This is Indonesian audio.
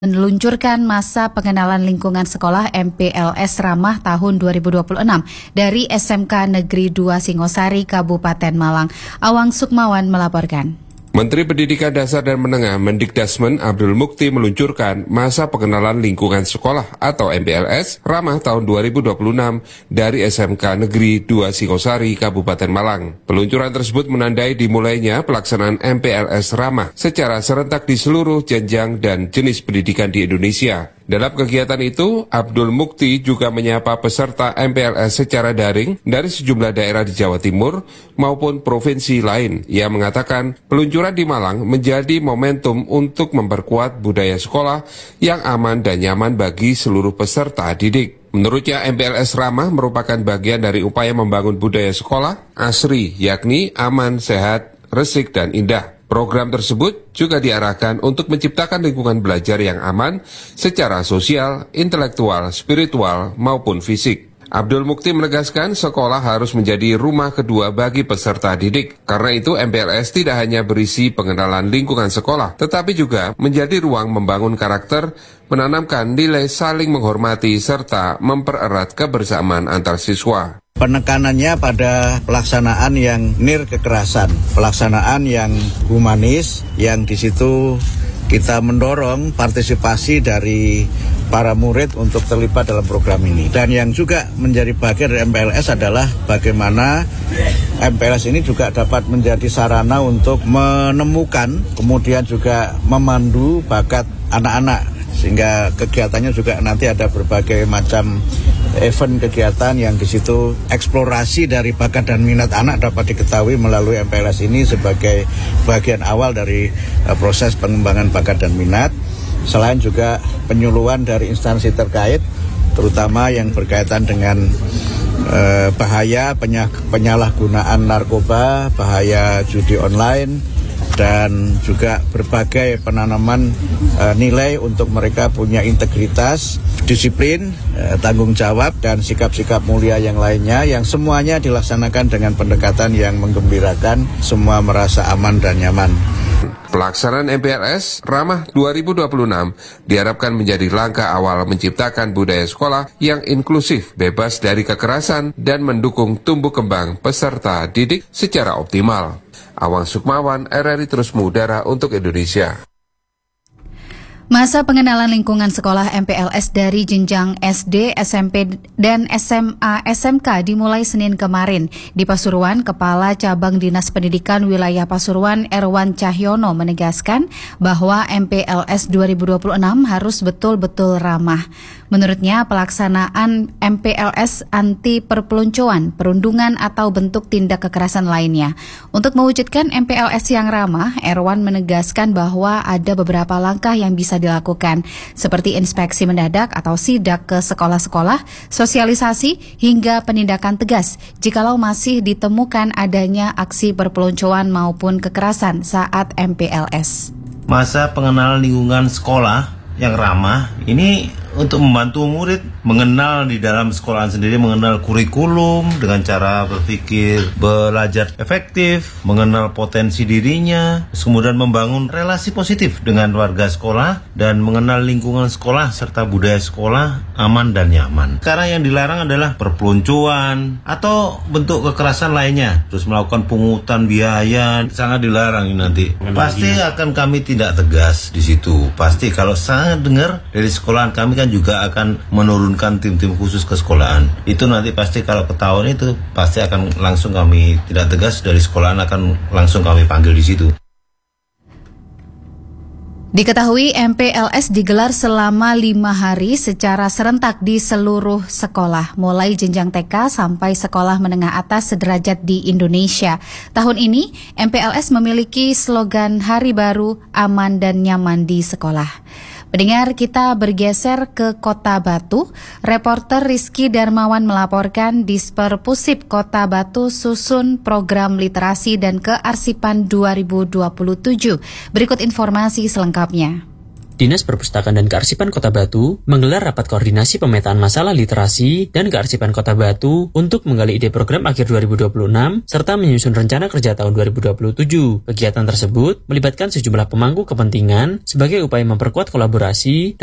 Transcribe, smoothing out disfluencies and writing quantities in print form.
meluncurkan masa pengenalan lingkungan sekolah MPLS Ramah tahun 2026 dari SMK Negeri 2 Singosari, Kabupaten Malang. Awang Sukmawan melaporkan. Menteri Pendidikan Dasar dan Menengah Mendikdasmen Abdul Mukti meluncurkan masa pengenalan lingkungan sekolah atau MPLS Ramah tahun 2026 dari SMK Negeri 2 Singosari, Kabupaten Malang. Peluncuran tersebut menandai dimulainya pelaksanaan MPLS Ramah secara serentak di seluruh jenjang dan jenis pendidikan di Indonesia. Dalam kegiatan itu, Abdul Mukti juga menyapa peserta MPLS secara daring dari sejumlah daerah di Jawa Timur maupun provinsi lain. Ia mengatakan peluncuran di Malang menjadi momentum untuk memperkuat budaya sekolah yang aman dan nyaman bagi seluruh peserta didik. Menurutnya, MPLS Ramah merupakan bagian dari upaya membangun budaya sekolah asri, yakni aman, sehat, resik, dan indah. Program tersebut juga diarahkan untuk menciptakan lingkungan belajar yang aman secara sosial, intelektual, spiritual, maupun fisik. Abdul Mukti menegaskan sekolah harus menjadi rumah kedua bagi peserta didik. Karena itu MPLS tidak hanya berisi pengenalan lingkungan sekolah, tetapi juga menjadi ruang membangun karakter, menanamkan nilai saling menghormati, serta mempererat kebersamaan antar siswa. Penekanannya pada pelaksanaan yang nir kekerasan, pelaksanaan yang humanis, yang di situ kita mendorong partisipasi dari para murid untuk terlibat dalam program ini. Dan yang juga menjadi bagian dari MPLS adalah bagaimana MPLS ini juga dapat menjadi sarana untuk menemukan, kemudian juga memandu bakat anak-anak. Sehingga kegiatannya juga nanti ada berbagai macam event kegiatan yang di situ eksplorasi dari bakat dan minat anak dapat diketahui melalui MPLS ini sebagai bagian awal dari proses pengembangan bakat dan minat. Selain juga penyuluhan dari instansi terkait, terutama yang berkaitan dengan bahaya penyalahgunaan narkoba, bahaya judi online, dan juga berbagai penanaman nilai untuk mereka punya integritas, disiplin, tanggung jawab, dan sikap-sikap mulia yang lainnya, yang semuanya dilaksanakan dengan pendekatan yang menggembirakan, semua merasa aman dan nyaman. Pelaksanaan MPLS Ramah 2026 diharapkan menjadi langkah awal menciptakan budaya sekolah yang inklusif, bebas dari kekerasan, dan mendukung tumbuh kembang peserta didik secara optimal. Awang Sukmawan, RRI Terus Mengudara untuk Indonesia. Masa pengenalan lingkungan sekolah MPLS dari jenjang SD, SMP, dan SMA SMK dimulai Senin kemarin. Di Pasuruan, Kepala Cabang Dinas Pendidikan Wilayah Pasuruan Erwan Cahyono menegaskan bahwa MPLS 2026 harus betul-betul ramah. Menurutnya, pelaksanaan MPLS anti perpeloncoan, perundungan, atau bentuk tindak kekerasan lainnya. Untuk mewujudkan MPLS yang ramah, Erwan menegaskan bahwa ada beberapa langkah yang bisa dilakukan, seperti inspeksi mendadak atau sidak ke sekolah-sekolah, sosialisasi, hingga penindakan tegas jikalau masih ditemukan adanya aksi perpeloncoan maupun kekerasan saat MPLS. Masa pengenalan lingkungan sekolah yang ramah ini untuk membantu murid mengenal di dalam sekolahan sendiri, mengenal kurikulum dengan cara berpikir belajar efektif, mengenal potensi dirinya, kemudian membangun relasi positif dengan warga sekolah dan mengenal lingkungan sekolah serta budaya sekolah aman dan nyaman. Sekarang yang dilarang adalah perpeloncoan atau bentuk kekerasan lainnya, terus melakukan pungutan biaya, sangat dilarang ini nanti. Pasti akan kami tidak tegas di situ. Pasti kalau saya dengar dari sekolahan kami kan juga akan menurunkan tim-tim khusus ke sekolahan. Itu nanti pasti kalau ketahuan itu pasti akan langsung kami tidak tegas, dari sekolahan akan langsung kami panggil di situ. Diketahui MPLS digelar selama 5 hari secara serentak di seluruh sekolah, mulai jenjang TK sampai sekolah menengah atas sederajat di Indonesia. Tahun ini, MPLS memiliki slogan Hari Baru, Aman dan Nyaman di Sekolah. Pendengar, kita bergeser ke Kota Batu. Reporter Rizky Darmawan melaporkan Disperpusip Kota Batu susun program literasi dan kearsipan 2027. Berikut informasi selengkapnya. Dinas Perpustakaan dan Kearsipan Kota Batu menggelar rapat koordinasi pemetaan masalah literasi dan kearsipan Kota Batu untuk menggali ide program akhir 2026 serta menyusun rencana kerja tahun 2027. Kegiatan tersebut melibatkan sejumlah pemangku kepentingan sebagai upaya memperkuat kolaborasi